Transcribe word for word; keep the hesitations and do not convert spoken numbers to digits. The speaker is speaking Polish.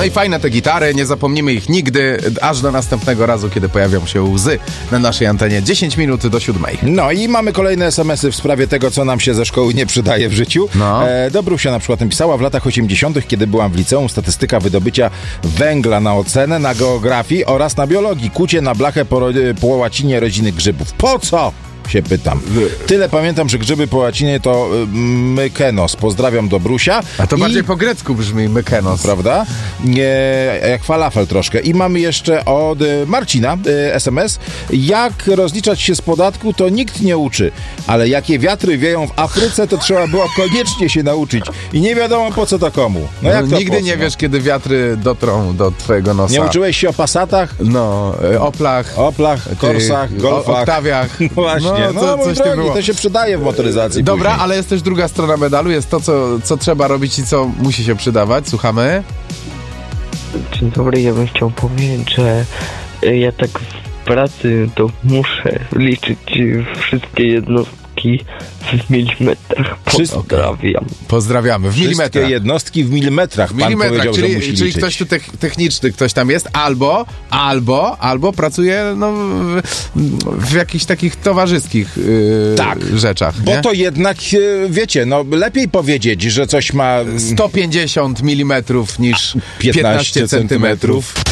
No i fajne te gitary, nie zapomnimy ich nigdy, aż do następnego razu, kiedy pojawią się łzy na naszej antenie. dziesięć minut do siódmej. No i mamy kolejne es em esy w sprawie tego, co nam się ze szkoły nie przydaje w życiu. No. E, Dobrusia na przykład napisała: w latach osiemdziesiątych, kiedy byłam w liceum, statystyka wydobycia węgla na ocenę, na geografii oraz na biologii. Kucie na blachę po, po łacinie rodziny grzybów. Po co? Się pytam. Tyle pamiętam, że grzyby po łacinie to y, mykenos. Pozdrawiam Dobrusia. A to I, bardziej po grecku brzmi mykenos. Prawda? Nie, jak falafel troszkę. I mamy jeszcze od y, Marcina y, es em es. Jak rozliczać się z podatku, to nikt nie uczy. Ale jakie wiatry wieją w Afryce, to trzeba było koniecznie się nauczyć. I nie wiadomo po co to komu. No, no jak to nigdy po co? nie wiesz, kiedy wiatry dotrą do twojego nosa. Nie uczyłeś się o Passatach? No, Oplach. Oplach, Corsach, Golfach. Oktawiach. No właśnie. No, no co, mój coś drogi, to się przydaje w motoryzacji. Dobra, później. ale jest też druga strona medalu, jest to, co, co trzeba robić i co musi się przydawać. Słuchamy. Dzień dobry, ja bym chciał powiedzieć, że ja tak w pracy to muszę liczyć wszystkie jednostki w milimetrach. Pozdrawiam. Pozdrawiamy. W Wszystkie milimetrach. jednostki w milimetrach. W milimetrach, Pan powiedział, czyli, że musi czyli liczyć. ktoś tu tech, techniczny, ktoś tam jest, albo, albo, albo pracuje no, w, w jakichś takich towarzyskich yy, tak, rzeczach. Bo nie? to jednak, wiecie, no lepiej powiedzieć, że coś ma sto pięćdziesiąt milimetrów niż piętnaście centymetrów.